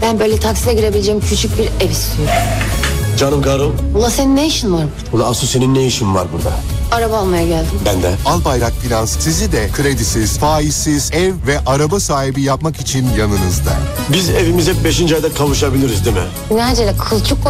Ben böyle taksiye girebileceğim küçük bir ev istiyorum. Canım karım. Ula senin ne işin var? Ula asıl senin ne işin var burada? Araba almaya geldim. Ben de. Albayrak Finans sizi de kredisiz, faizsiz ev ve araba sahibi yapmak için yanınızda. Biz evimize 5. ayda kavuşabiliriz değil mi? Ne acele kılçık